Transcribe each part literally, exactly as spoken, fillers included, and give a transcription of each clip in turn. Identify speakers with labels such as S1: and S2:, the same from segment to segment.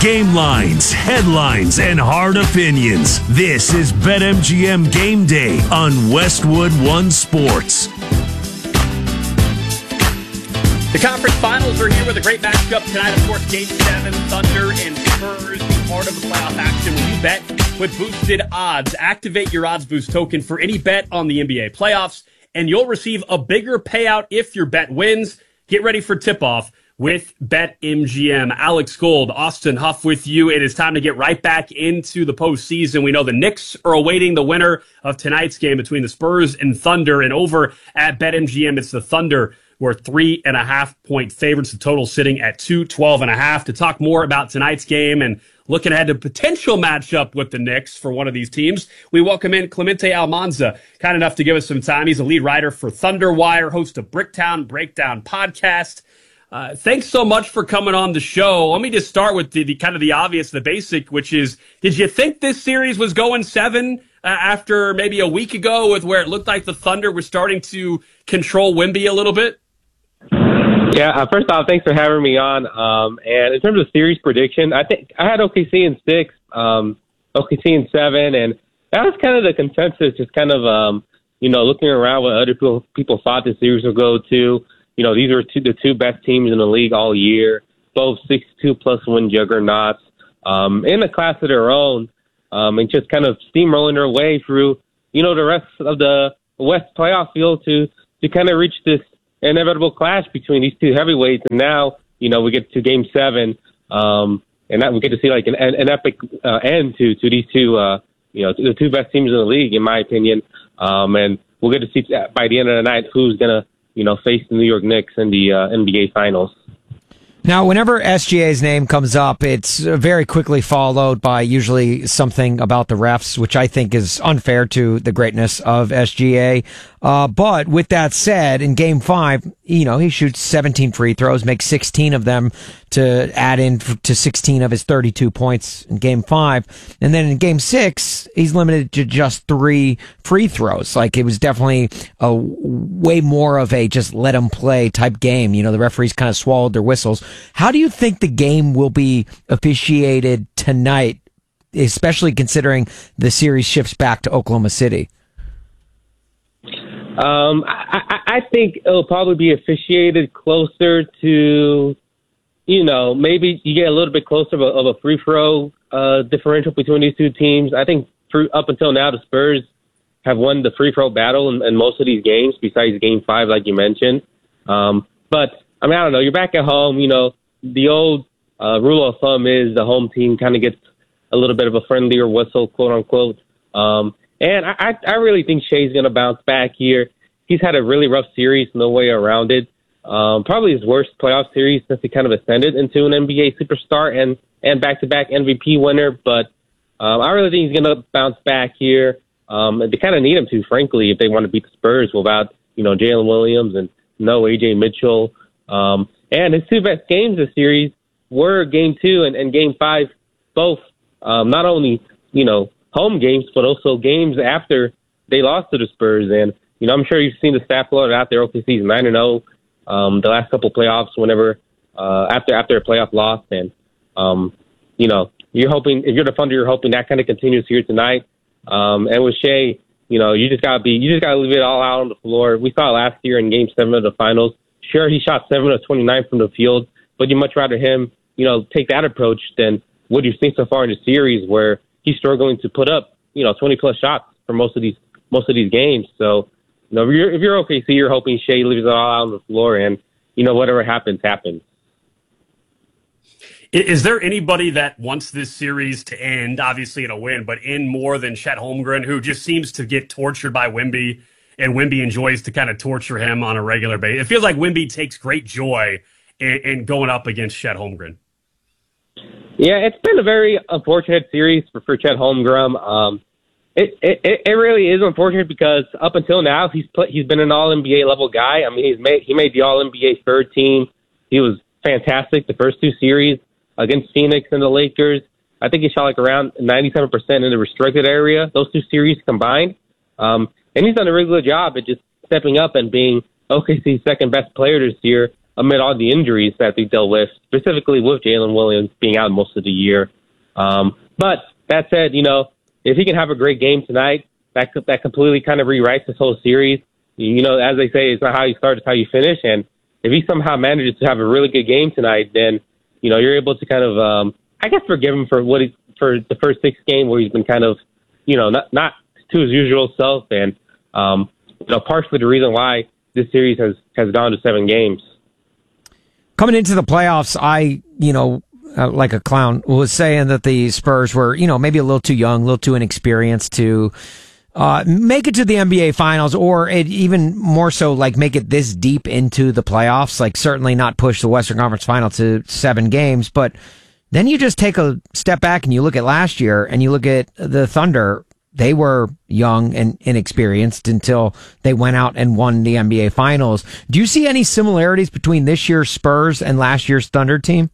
S1: Game lines, headlines, and hard opinions. This is BetMGM Game Day on Westwood One Sports.
S2: The conference finals are here with a great matchup tonight. Of course, Game seven, Thunder and Spurs, part of the playoff action. When you bet with boosted odds, activate your Odds Boost token for any bet on the N B A playoffs, and you'll receive a bigger payout if your bet wins. Get ready for tip-off with BetMGM. Alex Gold, Austin Huff with you. It is time to get right back into the postseason. We know the Knicks are awaiting the winner of tonight's game between the Spurs and Thunder, and over at BetMGM, it's the Thunder. We're three and a half point favorites, the total sitting at two twelve and a half. To talk more about tonight's game and looking ahead to potential matchup with the Knicks for one of these teams, we welcome in Clemente Almanza, kind enough to give us some time. He's a lead writer for Thunder Wire, host of Bricktown Breakdown podcast. Uh, thanks so much for coming on the show. Let me just start with the, the kind of the obvious, the basic, which is, did you think this series was going seven uh, after maybe a week ago with where it looked like the Thunder were starting to control Wemby a little bit?
S3: Yeah, uh, first off, thanks for having me on. Um, and in terms of series prediction, I think I had O K C in six, um, O K C in seven, and that was kind of the consensus, just kind of, um, you know, looking around what other people, people thought the series would go to. You know, these were two, the two best teams in the league all year, both sixty-two plus win juggernauts, um, in a class of their own, um, and just kind of steamrolling their way through, you know, the rest of the West playoff field to, to kind of reach this inevitable clash between these two heavyweights. And now, you know, we get to game seven, um, and that we get to see like an, an epic uh, end to, to these two, uh, you know, the two best teams in the league, in my opinion. Um, and we'll get to see by the end of the night who's going to, you know, face the New York Knicks in the uh, N B A Finals.
S4: Now, whenever S G A's name comes up, it's very quickly followed by usually something about the refs, which I think is unfair to the greatness of S G A. Uh, but with that said, in game five, you know, he shoots seventeen free throws, makes sixteen of them to add in to sixteen of his thirty-two points in game five. And then in game six, he's limited to just three free throws. Like, it was definitely a way more of a just let him play type game. You know, the referees kind of swallowed their whistles. How do you think the game will be officiated tonight, especially considering the series shifts back to Oklahoma City?
S3: Um, I, I, I think it'll probably be officiated closer to, you know, maybe you get a little bit closer of a, of a free throw uh, differential between these two teams. I think through, up until now, the Spurs have won the free throw battle in, in most of these games, besides game five, like you mentioned. Um, but, I mean, I don't know. You're back at home. You know, the old uh, rule of thumb is the home team kind of gets a little bit of a friendlier whistle, quote unquote. Um, and I, I really think Shea's going to bounce back here. He's had a really rough series, no way around it. Um, probably his worst playoff series since he kind of ascended into an N B A superstar and, and back-to-back M V P winner. But um, I really think he's going to bounce back here. Um, they kind of need him to, frankly, if they want to beat the Spurs without, you know, Jalen Williams and no A J Mitchell. Um, and his two best games this series were game two and, and game five, both um, not only, you know, home games, but also games after they lost to the Spurs. And, you know, I'm sure you've seen the stat floated out there. O K C's nine and oh um, the last couple playoffs whenever uh, after after a playoff loss. And, um, you know, you're hoping, if you're the Thunder, you're hoping that kind of continues here tonight. Um, and with Shea, you know, you just got to be, you just got to leave it all out on the floor. We saw it last year in game seven of the finals. Sure, he shot seven of twenty-nine from the field, but you'd much rather him, you know, take that approach than what you've seen so far in the series where he's struggling to put up, you know, twenty plus shots for most of these, most of these games. So, you know, if you're, if you're O K C, you're hoping Shea leaves it all out on the floor and, you know, whatever happens, happens.
S2: Is there anybody that wants this series to end, obviously in a win, but end more than Chet Holmgren, who just seems to get tortured by Wemby, and Wemby enjoys to kind of torture him on a regular basis? It feels like Wemby takes great joy in, in going up against Chet Holmgren.
S3: Yeah, it's been a very unfortunate series for, for Chet Holmgren. Um, it, it it really is unfortunate because up until now he's put, he's been an All N B A level guy. I mean, he's made he made the All N B A third team. He was fantastic the first two series against Phoenix and the Lakers. I think he shot like around ninety-seven percent in the restricted area, those two series combined. Um, and he's done a really good job at just stepping up and being O K C's second best player this year amid all the injuries that they dealt with, specifically with Jalen Williams being out most of the year. Um, but that said, you know, if he can have a great game tonight, that that completely kind of rewrites this whole series. You know, as they say, it's not how you start, it's how you finish. And if he somehow manages to have a really good game tonight, then, you know, you're able to kind of, um, I guess, forgive him for what he, for the first six games where he's been kind of, you know, not, not to his usual self. And, um, you know, partially the reason why this series has, has gone to seven games.
S4: Coming into the playoffs, I, you know, uh, like a clown, was saying that the Spurs were, you know, maybe a little too young, a little too inexperienced to uh, make it to the N B A Finals, or it, even more so, like make it this deep into the playoffs. Like certainly not push the Western Conference Final to seven games, but then you just take a step back and you look at last year and you look at the Thunder. They were young and inexperienced until they went out and won the N B A Finals. Do you see any similarities between this year's Spurs and last year's Thunder team?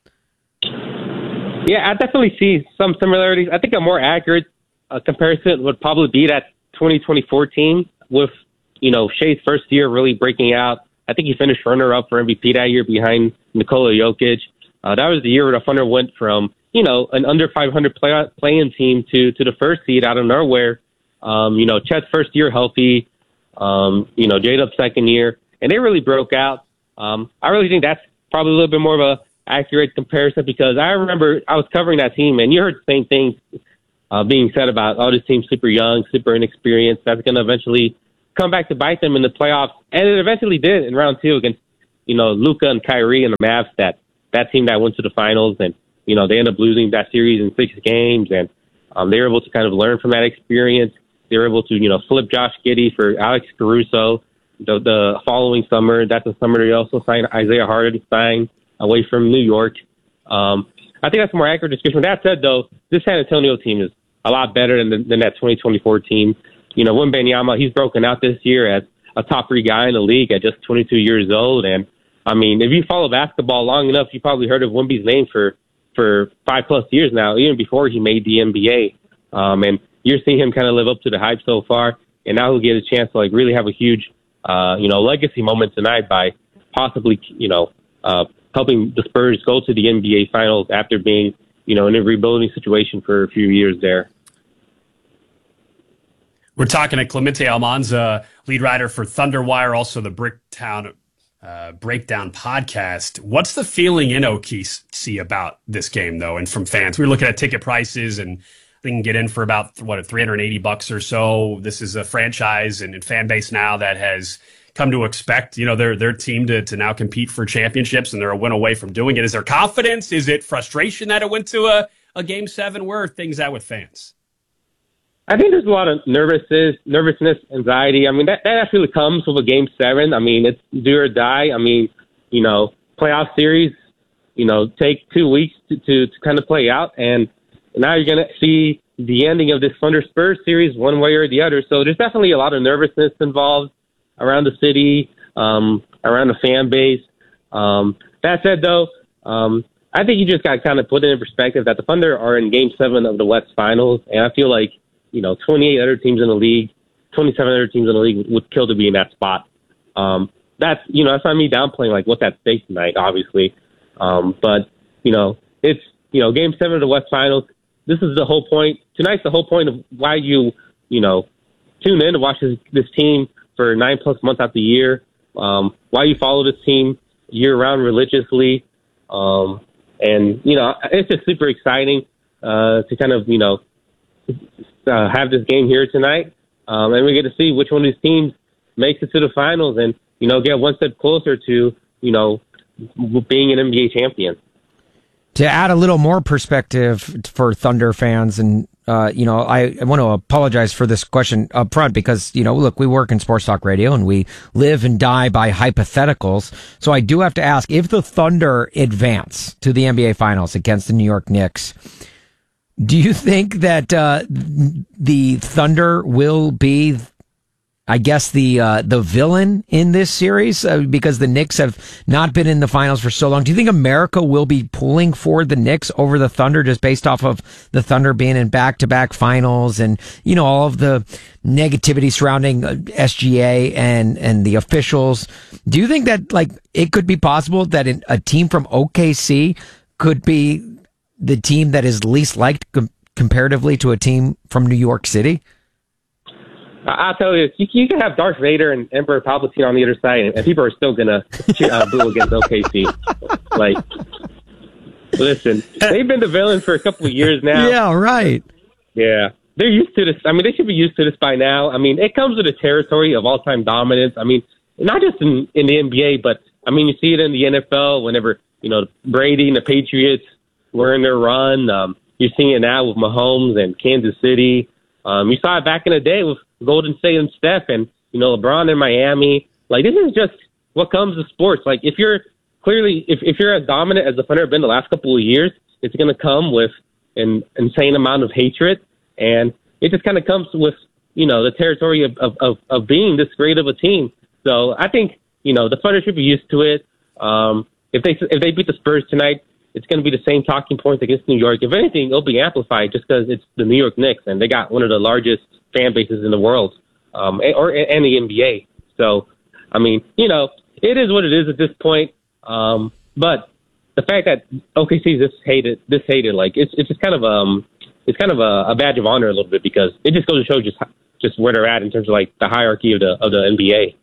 S3: Yeah, I definitely see some similarities. I think a more accurate uh, comparison would probably be that twenty twenty-four team with, you know, Shea's first year really breaking out. I think he finished runner-up for M V P that year behind Nikola Jokic. Uh, that was the year where the Thunder went from, you know, an under five hundred play, play-in team to, to the first seed out of nowhere. Um, you know, Chet's first year healthy, um, you know, J-Dub's second year, and they really broke out. Um, I really think that's probably a little bit more of a accurate comparison, because I remember I was covering that team, and you heard the same things uh, being said about, oh, this team's super young, super inexperienced. That's going to eventually come back to bite them in the playoffs, and it eventually did in round two against, you know, Luka and Kyrie and the Mavs, that, that team that went to the finals, and you know, they ended up losing that series in six games, and um, they were able to kind of learn from that experience. They were able to, you know, flip Josh Giddey for Alex Caruso the, the following summer. That's the summer they also signed Isaiah Hartenstein away from New York. Um, I think that's a more accurate description. That said, though, this San Antonio team is a lot better than, the, than that twenty twenty-four team. You know, Wembanyama, he's broken out this year as a top three guy in the league at just twenty-two years old. And, I mean, if you follow basketball long enough, you probably heard of Wemby's name for for five plus years now, even before he made the N B A. Um, and you're seeing him kind of live up to the hype so far. And now he'll get a chance to like really have a huge, uh, you know, legacy moment tonight by possibly, you know, uh, helping the Spurs go to the N B A Finals after being, you know, in a rebuilding situation for a few years there.
S2: We're talking to Clemente Almanza, lead writer for Thunderwire, also the Bricktown Uh, Breakdown podcast. What's the feeling in O K C about this game, though, and from fans? We were looking at ticket prices, and they can get in for about, what, three hundred eighty bucks or so. This is a franchise and, and fan base now that has come to expect, you know, their their team to, to now compete for championships, and they're a win away from doing it. Is there confidence? Is it frustration that it went to a, a game seven? Where are things at with fans?
S3: I think there's a lot of nervousness, nervousness, anxiety. I mean, that, that actually comes with a game seven. I mean, it's do or die. I mean, you know, playoff series, you know, take two weeks to, to, to kind of play out. And now you're going to see the ending of this Thunder Spurs series one way or the other. So there's definitely a lot of nervousness involved around the city, um, around the fan base. Um, that said, though, um, I think you just got to kind of put it in perspective that the Thunder are in game seven of the West Finals. And I feel like, you know, twenty-eight other teams in the league, twenty-seven other teams in the league would, would kill to be in that spot. Um, that's, you know, that's not me downplaying, like, what's at stake tonight, obviously. Um, but, you know, it's, you know, game seven of the West Finals. This is the whole point. Tonight's the whole point of why you, you know, tune in to watch this, this team for nine plus months out the year, um, why you follow this team year-round religiously. Um, and, you know, it's just super exciting uh, to kind of, you know, Uh, have this game here tonight, um, and we get to see which one of these teams makes it to the finals and, you know, get one step closer to, you know, being an N B A champion.
S4: To add a little more perspective for Thunder fans, and, uh, you know, I, I want to apologize for this question up front because, you know, look, we work in sports talk radio and we live and die by hypotheticals. So I do have to ask, if the Thunder advance to the N B A Finals against the New York Knicks, do you think that uh, the Thunder will be, I guess the uh, the villain in this series uh, because the Knicks have not been in the finals for so long. Do you think America will be pulling for the Knicks over the Thunder just based off of the Thunder being in back-to-back finals and, you know, all of the negativity surrounding S G A and, and the officials? Do you think that, like, it could be possible that a team from O K C could be the team that is least liked com- comparatively to a team from New York City?
S3: I'll tell you, you, you can have Darth Vader and Emperor Palpatine on the other side, and, and people are still gonna uh, boo against O K C. Like, listen, they've been the villains for a couple of years now.
S4: Yeah, right.
S3: Yeah, they're used to this. I mean, they should be used to this by now. I mean, it comes with the territory of all-time dominance. I mean, not just in, in the N B A, but I mean, you see it in the N F L whenever, you know, Brady and the Patriots were in their run. Um, you're seeing it now with Mahomes and Kansas City. Um, you saw it back in the day with Golden State and Steph and, you know, LeBron in Miami. Like, this is just what comes to sports. Like, if you're clearly, if, if you're as dominant as the Thunder have been the last couple of years, it's going to come with an insane amount of hatred. And it just kind of comes with, you know, the territory of, of, of, of being this great of a team. So I think, you know, the Thunder should be used to it. Um, if they, if they beat the Spurs tonight, it's going to be the same talking points against New York. If anything, it'll be amplified just because it's the New York Knicks and they got one of the largest fan bases in the world, um, or and the N B A. So, I mean, you know, it is what it is at this point. Um, but the fact that O K C is this hated, this hated, like it's it's just kind of um, it's kind of a, a badge of honor a little bit because it just goes to show just just where they're at in terms of like the hierarchy of the of the N B A.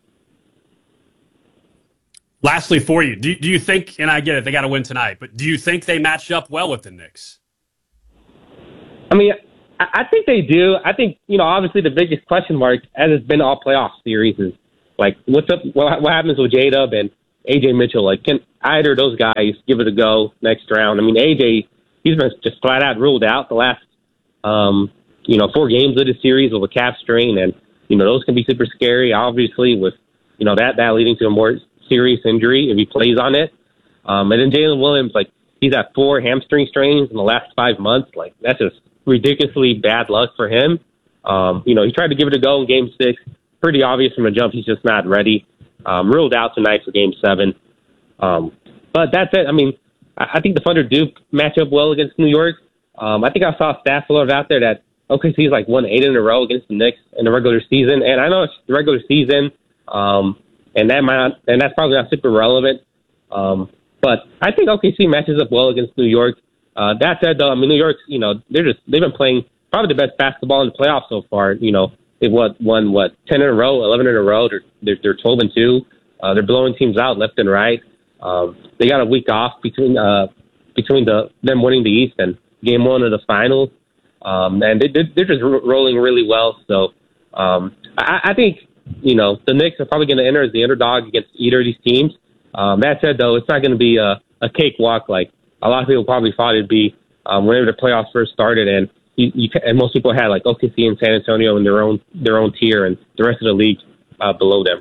S2: Lastly, for you, do, do you think, and I get it, they got to win tonight, but do you think they match up well with the Knicks?
S3: I mean, I, I think they do. I think, you know, obviously the biggest question mark, as it's been all playoff series, is like, what's up? What, what happens with J-Dub and A J Mitchell? Like, can either of those guys give it a go next round? I mean, A J, he's been just flat out ruled out the last, um, you know, four games of the series with a calf strain, and you know those can be super scary. Obviously, with you know that that leading to a more serious injury if he plays on it. Um, and then Jalen Williams, like, he's had four hamstring strains in the last five months. Like, that's just ridiculously bad luck for him. Um, you know, he tried to give it a go in game six. Pretty obvious from the jump. He's just not ready. Um, ruled out tonight for game seven. Um, but that's it. I mean, I, I think the Thunder do match up well against New York. Um, I think I saw a stat floated out there that O K C is like won eight in a row against the Knicks in the regular season. And I know it's the regular season. Um, And that might not, and that's probably not super relevant. Um, but I think O K C matches up well against New York. Uh, that said, though, I mean, New York, you know, they're just, they've been playing probably the best basketball in the playoffs so far. You know, they've won, won what, ten in a row, eleven in a row. They're, they're, they're twelve and two. Uh, they're blowing teams out left and right. Um, they got a week off between, uh, between the, them winning the East and game one of the finals. Um, and they, they're just rolling really well. So, um, I, I think, you know, the Knicks are probably going to enter as the underdog against either of these teams. Um, that said, though, it's not going to be a, a cakewalk like a lot of people probably thought it'd be um, whenever the playoffs first started. And you, you, and most people had like O K C and San Antonio in their own their own tier, and the rest of the league uh, below them.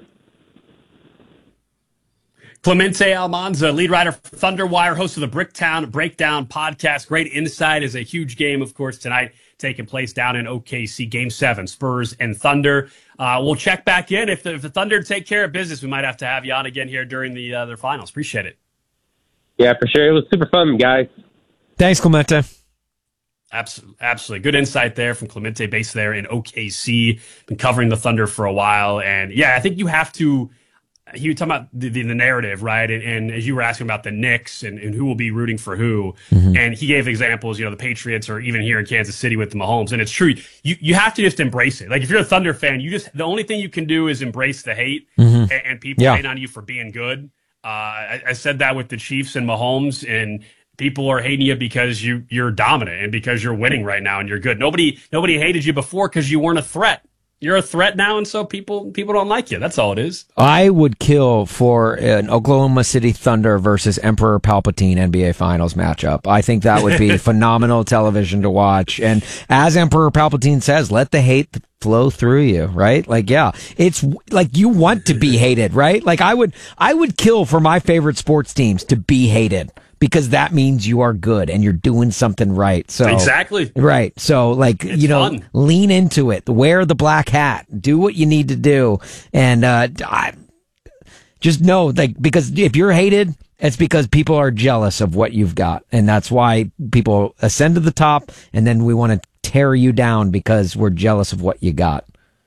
S2: Clemente Almanza, lead writer for Thunderwire, host of the Bricktown Breakdown podcast. Great insight. Is a huge game, of course, tonight taking place down in O K C, Game seven, Spurs and Thunder. Uh, we'll check back in. If the, if the Thunder take care of business, we might have to have you on again here during the uh, their finals. Appreciate it.
S3: Yeah, for sure. It was super fun, guys.
S4: Thanks, Clemente.
S2: Absolutely, absolutely. Good insight there from Clemente, based there in O K C. Been covering the Thunder for a while. And, yeah, I think you have to – you were talking about the, the, the narrative, right? And, and as you were asking about the Knicks and, and who will be rooting for who, mm-hmm. and he gave examples, you know, the Patriots or even here in Kansas City with the Mahomes. And it's true. You you have to just embrace it. Like, if you're a Thunder fan, you just – the only thing you can do is embrace the hate, mm-hmm. and, and people
S4: yeah.
S2: hate on you for being good. Uh, I, I said that with the Chiefs and Mahomes, and people are hating you because you, you're dominant and because you're winning right now and you're good. Nobody nobody hated you before because you weren't a threat. You're a threat now, and so people people don't like you. That's all it is.
S4: I would kill for an Oklahoma City Thunder versus Emperor Palpatine N B A Finals matchup. I think that would be phenomenal television to watch. And as Emperor Palpatine says, let the hate flow through you, right? Like, yeah, it's like you want to be hated, right? Like, I would I would kill for my favorite sports teams to be hated because that means you are good and you're doing something right. So
S2: exactly
S4: right. So like,
S2: it's
S4: you know,
S2: fun.
S4: Lean into it, wear the black hat, do what you need to do. And, uh, I just know, like, because if you're hated, it's because people are jealous of what you've got. And that's why people ascend to the top. And then we want to tear you down because we're jealous of what you got.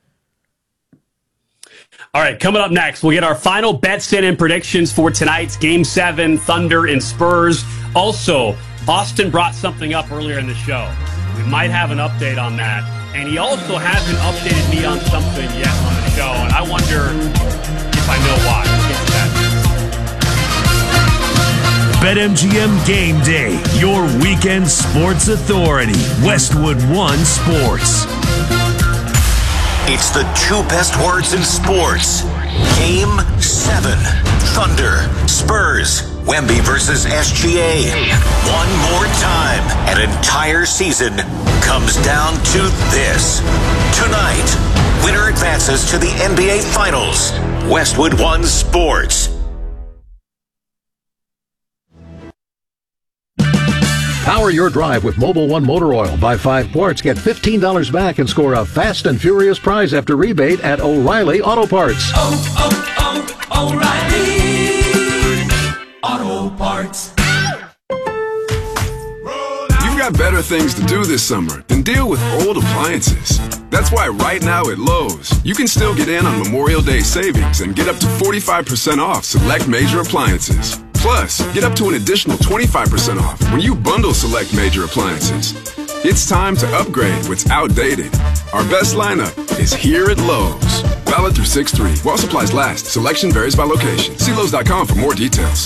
S2: All right, coming up next, we'll get our final bets in and predictions for tonight's Game seven, Thunder and Spurs. Also, Austin brought something up earlier in the show. We might have an update on that. And he also hasn't updated me on something yet on the show, and I wonder if I know why. We'll get to that.
S1: BetMGM Game Day, your weekend sports authority. Westwood One Sports.
S5: It's the two best words in sports. Game seven. Thunder, Spurs, Wemby versus S G A. One more time. An entire season comes down to this. Tonight, winner advances to the N B A Finals. Westwood One Sports.
S6: Power your drive with Mobil One Motor Oil. Buy five quarts, get fifteen dollars back, and score a fast and furious prize after rebate at O'Reilly Auto Parts.
S7: Oh, oh, oh, O'Reilly Auto Parts.
S8: You've got better things to do this summer than deal with old appliances. That's why right now at Lowe's, you can still get in on Memorial Day savings and get up to forty-five percent off select major appliances. Plus, get up to an additional twenty-five percent off when you bundle select major appliances. It's time to upgrade what's outdated. Our best lineup is here at Lowe's. Valid through six three. While supplies last. Selection varies by location. See Lowe's dot com for more details.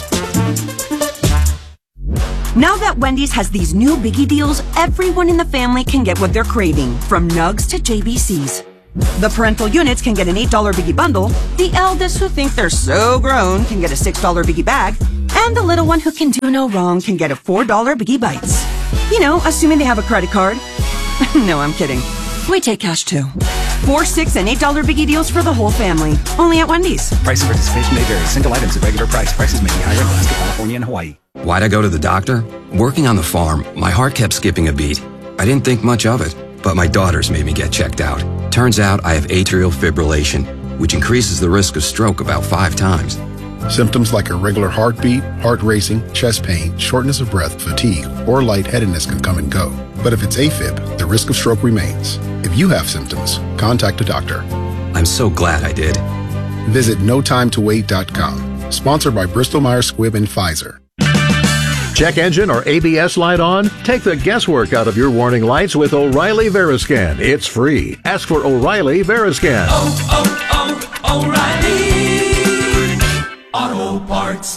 S9: Now that Wendy's has these new biggie deals, everyone in the family can get what they're craving, from nugs to J B Cs. The parental units can get an eight dollar biggie bundle, the eldest who think they're so grown can get a six dollar biggie bag, and the little one who can do no wrong can get a four dollar biggie bites. You know, assuming they have a credit card. No, I'm kidding. We take cash too. Four, six, and eight dollar biggie deals for the whole family. Only at Wendy's.
S10: Price and participation may vary. Single items at regular price. Prices may be higher in Alaska, California, and Hawaii.
S11: Why'd I go to the doctor? Working on the farm, my heart kept skipping a beat. I didn't think much of it, but my daughters made me get checked out. Turns out I have atrial fibrillation, which increases the risk of stroke about five times.
S12: Symptoms like irregular heartbeat, heart racing, chest pain, shortness of breath, fatigue, or lightheadedness can come and go. But if it's AFib, the risk of stroke remains. If you have symptoms, contact a doctor.
S11: I'm so glad I did.
S12: Visit no time to wait dot com. Sponsored by Bristol Myers Squibb and Pfizer.
S6: Check engine or A B S light on? Take the guesswork out of your warning lights with O'Reilly Veriscan. It's free. Ask for O'Reilly Veriscan.
S7: Oh, oh, oh, O'Reilly Auto Parts.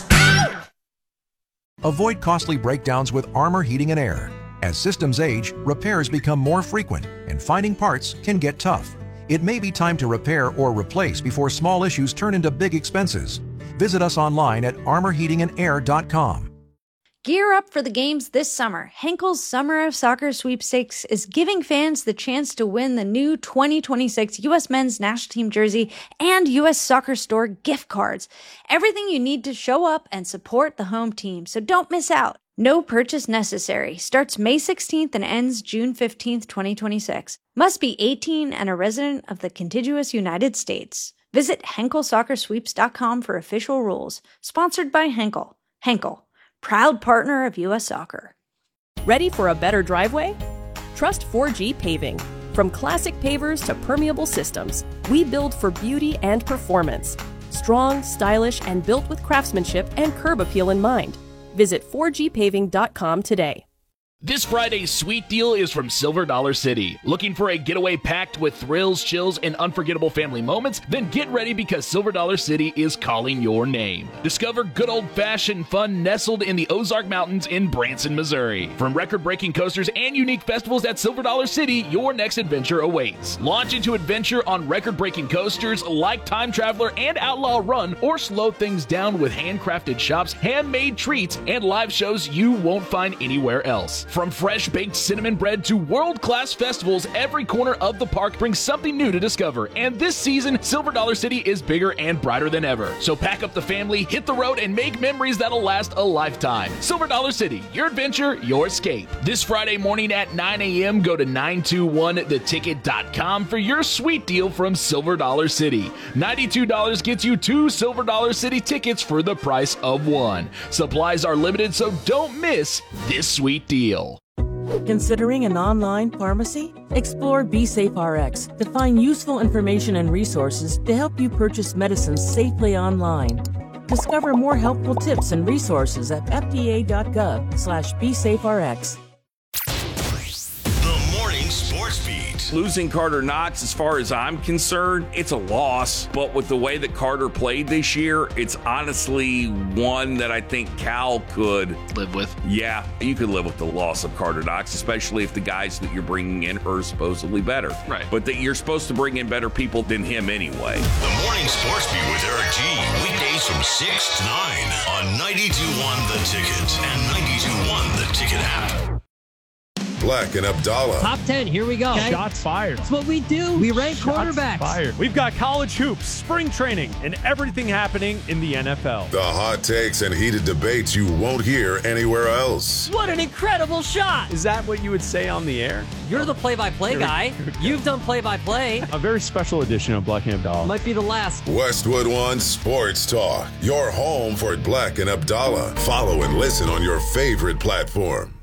S13: Avoid costly breakdowns with Armor Heating and Air. As systems age, repairs become more frequent, and finding parts can get tough. It may be time to repair or replace before small issues turn into big expenses. Visit us online at armor heating and air dot com.
S14: Gear up for the games this summer. Henkel's Summer of Soccer Sweepstakes is giving fans the chance to win the new twenty twenty-six U S Men's National Team jersey and U S Soccer Store gift cards. Everything you need to show up and support the home team, so don't miss out. No purchase necessary. Starts May sixteenth and ends June fifteenth, twenty twenty-six. Must be eighteen and a resident of the contiguous United States. Visit henkel soccer sweeps dot com for official rules. Sponsored by Henkel. Henkel, proud partner of U S Soccer.
S15: Ready for a better driveway? Trust four G Paving. From classic pavers to permeable systems, we build for beauty and performance. Strong, stylish, and built with craftsmanship and curb appeal in mind. Visit four G paving dot com today.
S16: This Friday's sweet deal is from Silver Dollar City. Looking for a getaway packed with thrills, chills, and unforgettable family moments? Then get ready because Silver Dollar City is calling your name. Discover good old-fashioned fun nestled in the Ozark Mountains in Branson, Missouri. From record-breaking coasters and unique festivals at Silver Dollar City, your next adventure awaits. Launch into adventure on record-breaking coasters like Time Traveler and Outlaw Run, or slow things down with handcrafted shops, handmade treats, and live shows you won't find anywhere else. From fresh baked cinnamon bread to world-class festivals, every corner of the park brings something new to discover. And this season, Silver Dollar City is bigger and brighter than ever. So pack up the family, hit the road, and make memories that'll last a lifetime. Silver Dollar City, your adventure, your escape. This Friday morning at nine a.m., go to nine two one the ticket dot com for your sweet deal from Silver Dollar City. ninety-two dollars gets you two Silver Dollar City tickets for the price of one. Supplies are limited, so don't miss this sweet deal.
S17: Considering an online pharmacy? Explore BeSafeRx to find useful information and resources to help you purchase medicines safely online. Discover more helpful tips and resources at F D A dot gov slash BeSafeRx.
S5: The Morning Sports Beat.
S18: Losing Carter Knox, as far as I'm concerned, it's a loss. But with the way that Carter played this year, it's honestly one that I think Cal could
S16: live with.
S18: Yeah, you could live with the loss of Carter Knox, especially if the guys that you're bringing in are supposedly better.
S16: Right.
S18: But that you're supposed to bring in better people than him anyway.
S5: The Morning Sports Beat with Eric G. Weekdays from six to nine on ninety-two point one The Ticket and ninety-two point one The Ticket app.
S19: Black and Abdallah.
S20: Top ten, here we go.
S21: Okay. Shots fired.
S20: That's what we do. We rank
S21: Shots
S20: quarterbacks.
S21: Fired. We've got college hoops, spring training, and everything happening in the N F L.
S19: The hot takes and heated debates you won't hear anywhere else.
S20: What an incredible shot.
S21: Is that what you would say on the air?
S20: You're the play-by-play guy. You've done play-by-play.
S21: A very special edition of Black and Abdallah.
S20: Might be the last.
S19: Westwood One Sports Talk. Your home for Black and Abdallah. Follow and listen on your favorite platform.